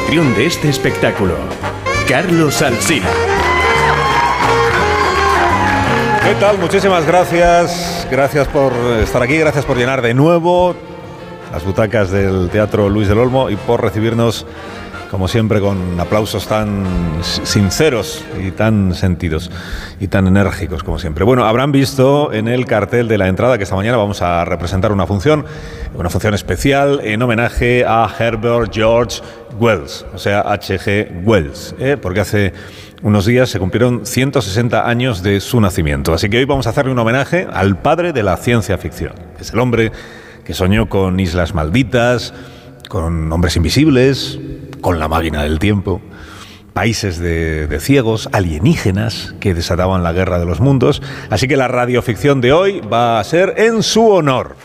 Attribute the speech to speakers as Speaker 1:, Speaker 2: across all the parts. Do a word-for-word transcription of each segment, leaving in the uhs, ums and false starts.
Speaker 1: anfitrión de este espectáculo, Carlos Alsina.
Speaker 2: ¿Qué tal? Muchísimas gracias. Gracias por estar aquí, gracias por llenar de nuevo las butacas del Teatro Luis del Olmo y por recibirnos, como siempre, con aplausos tan sinceros y tan sentidos y tan enérgicos como siempre. Bueno, habrán visto en el cartel de la entrada que esta mañana vamos a representar una función, una función especial en homenaje a Herbert George Wells, o sea, H G Wells, ¿eh? porque hace unos días se cumplieron ciento sesenta años de su nacimiento. Así que hoy vamos a hacerle un homenaje al padre de la ciencia ficción. Es el hombre que soñó con islas malditas, con hombres invisibles, con la máquina del tiempo, países de, de ciegos, alienígenas que desataban la guerra de los mundos. Así que la radioficción de hoy va a ser en su honor.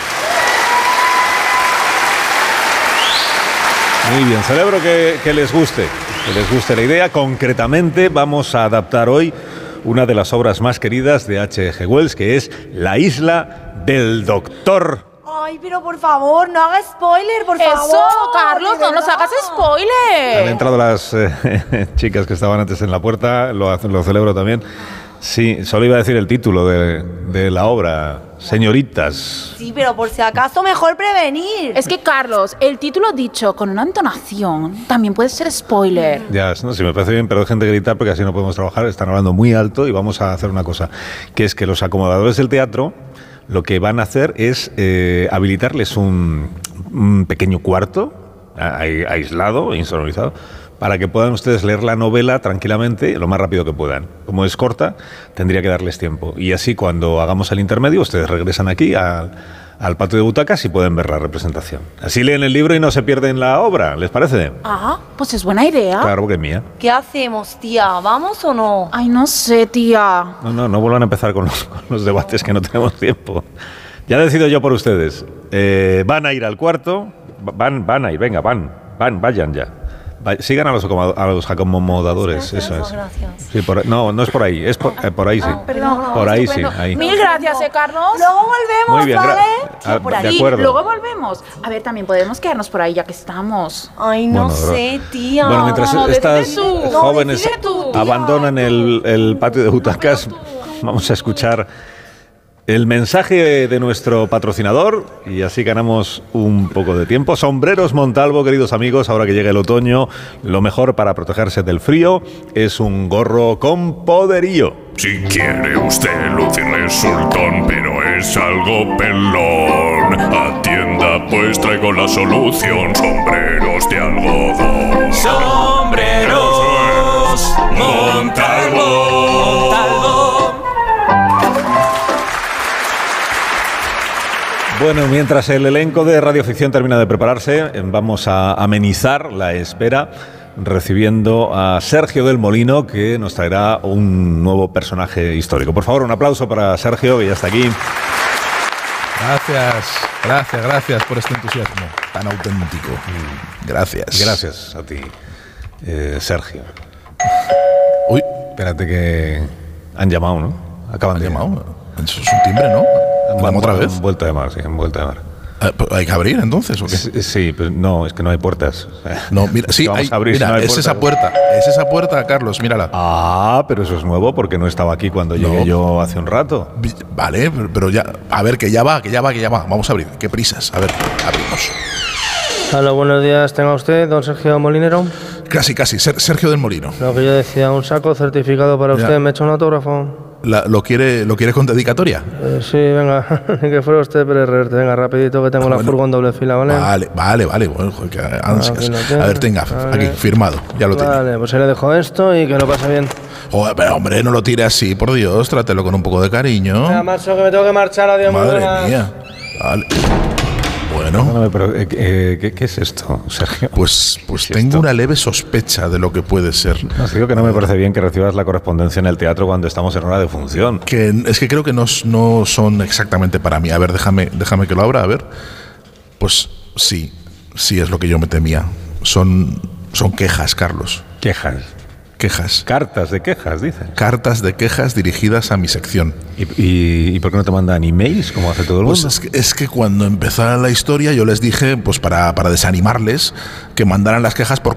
Speaker 2: Muy bien, celebro que, que les guste, que les guste la idea. Concretamente vamos a adaptar hoy una de las obras más queridas de H G Wells, que es La isla del Doctor.
Speaker 3: Ay, pero por favor, no hagas spoiler, por favor.
Speaker 4: Eso, Carlos, no nos hagas spoiler.
Speaker 2: Han entrado las eh, chicas que estaban antes en la puerta, lo, lo celebro también. Sí, solo iba a decir el título de, de la obra, señoritas.
Speaker 3: Sí, pero por si acaso mejor prevenir.
Speaker 4: Es que, Carlos, el título dicho con una entonación también puede ser spoiler.
Speaker 2: Ya, no, sí, me parece bien, pero dejen de gritar porque así no podemos trabajar. Están hablando muy alto y vamos a hacer una cosa, que es que los acomodadores del teatro lo que van a hacer es eh, habilitarles un, un pequeño cuarto a, a, aislado, insonorizado, para que puedan ustedes leer la novela tranquilamente, lo más rápido que puedan. Como es corta, tendría que darles tiempo. Y así, cuando hagamos el intermedio, ustedes regresan aquí a, al patio de butacas y pueden ver la representación. Así leen el libro y no se pierden la obra, ¿les parece?
Speaker 4: Ah, pues es buena idea.
Speaker 2: Claro que es mía.
Speaker 3: ¿Qué hacemos, tía? ¿Vamos o no?
Speaker 4: Ay, no sé, tía.
Speaker 2: No, no, no vuelvan a empezar con los, con los debates, que no tenemos tiempo. Ya decido yo por ustedes. Eh, van a ir al cuarto, van, van a ir, venga, van, van, vayan ya. Sigan a los, a los acomodadores,
Speaker 3: gracias,
Speaker 2: eso es.
Speaker 3: Gracias.
Speaker 2: Sí, por, no, no es por ahí, es por, eh, por ahí sí.
Speaker 3: Ah, perdón,
Speaker 2: por ahí
Speaker 4: estupendo.
Speaker 2: sí, ahí.
Speaker 4: Mil gracias, ¿eh, Carlos?
Speaker 3: Luego volvemos,
Speaker 2: Muy bien,
Speaker 3: ¿vale?
Speaker 2: ah,
Speaker 3: por
Speaker 2: de
Speaker 3: ahí.
Speaker 2: acuerdo.
Speaker 4: Luego volvemos. A ver, también podemos quedarnos por ahí ya que estamos.
Speaker 3: Ay, no
Speaker 2: Bueno,
Speaker 3: sé, tía.
Speaker 2: Bueno, mientras
Speaker 4: No,
Speaker 2: estas
Speaker 4: decide tú.
Speaker 2: jóvenes
Speaker 3: No, decide tú, tía.
Speaker 2: abandonan el, el patio de butacas, vamos a escuchar el mensaje de nuestro patrocinador y así ganamos un poco de tiempo. Sombreros Montalvo, queridos amigos, ahora que llega el otoño, lo mejor para protegerse del frío es un gorro con poderío.
Speaker 5: Si quiere usted lucir resultón, pero es algo pelón, atienda pues traigo la solución, sombreros de algodón.
Speaker 6: Sombreros Montalvo.
Speaker 2: Bueno, mientras el elenco de radioficción termina de prepararse, vamos a amenizar la espera recibiendo a Sergio del Molino, que nos traerá un nuevo personaje histórico. Por favor, un aplauso para Sergio, que ya está aquí.
Speaker 7: Gracias, gracias, gracias por este entusiasmo tan auténtico. Gracias.
Speaker 2: Gracias a ti, eh, Sergio.
Speaker 7: Uy,
Speaker 2: Espérate que han llamado, ¿no? Acaban
Speaker 7: ¿han
Speaker 2: de
Speaker 7: llamado? Eso es un timbre, ¿no? ¿Vamos otra vez?
Speaker 2: Han vuelto a llamar, sí, han vuelto a llamar.
Speaker 7: Eh, ¿Hay que abrir entonces o qué?
Speaker 2: Sí, sí, pero no, es que no hay puertas.
Speaker 7: No, mira, sí,
Speaker 2: vamos
Speaker 7: hay,
Speaker 2: a abrir si
Speaker 7: mira,
Speaker 2: no hay
Speaker 7: es
Speaker 2: puertas.
Speaker 7: esa puerta, es esa puerta, Carlos, mírala.
Speaker 2: Ah, pero eso es nuevo porque no estaba aquí cuando llegué
Speaker 7: No.
Speaker 2: yo hace un rato.
Speaker 7: Vi- Vale, pero, pero ya, a ver, que ya va, que ya va, que ya va. Vamos a abrir, qué prisas. A ver, abrimos.
Speaker 8: Hola, buenos días. ¿Tenga usted, don Sergio Molinero?
Speaker 7: Casi, casi, Ser- Sergio del Molino.
Speaker 8: Lo que yo decía, un saco certificado para
Speaker 7: Ya.
Speaker 8: usted. ¿Me echa un autógrafo?
Speaker 7: La- ¿Lo quiere, lo quiere con dedicatoria?
Speaker 8: Eh, sí, venga. Ni que fuera usted Pérez Reverte. Venga, rapidito que tengo
Speaker 7: Ah,
Speaker 8: la
Speaker 7: bueno.
Speaker 8: furgo en doble fila, ¿vale?
Speaker 7: Vale, vale, vale. Bueno, joder, qué ansias.
Speaker 8: Aquí lo tiene.
Speaker 7: A ver, tenga,
Speaker 8: Vale.
Speaker 7: aquí, firmado. Ya lo tiene.
Speaker 8: Vale, pues ahí le dejo esto y que lo pase bien.
Speaker 7: Joder, pero hombre, no lo tire así, por Dios. Trátelo con un poco de cariño.
Speaker 8: Venga, macho, que me tengo que marchar. Adiós, muy
Speaker 7: Madre
Speaker 8: buenas.
Speaker 7: mía. Vale. Bueno,
Speaker 2: Perdóname, pero eh, eh, ¿qué, ¿qué es esto, Sergio?
Speaker 7: pues, pues
Speaker 2: ¿Qué es
Speaker 7: tengo
Speaker 2: esto?
Speaker 7: una leve sospecha de lo que puede ser.
Speaker 2: No, os digo que no me parece bien que recibas la correspondencia en el teatro cuando estamos en hora de función.
Speaker 7: Que es que creo que no, s- no son exactamente para mí. A ver, déjame, déjame que lo abra, a ver. Pues sí, sí es lo que yo me temía. Son, son quejas, Carlos.
Speaker 2: Quejas.
Speaker 7: Quejas.
Speaker 2: Cartas de quejas, dicen.
Speaker 7: Cartas de quejas dirigidas a mi sección.
Speaker 2: ¿Y, y, y por qué no te mandan emails como hace todo el mundo?
Speaker 7: Pues es que, es que cuando empezó la historia yo les dije, pues para, para desanimarles, que mandaran las quejas por